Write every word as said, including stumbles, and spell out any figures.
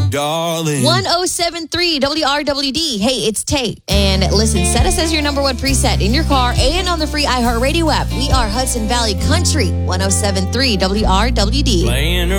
darling. one oh seven point three W R W D. Hey, it's Tate. And listen, set us as your number one preset in your car and on the free iHeartRadio app. We are Hudson Valley Country, one oh seven point three W R W D. Playing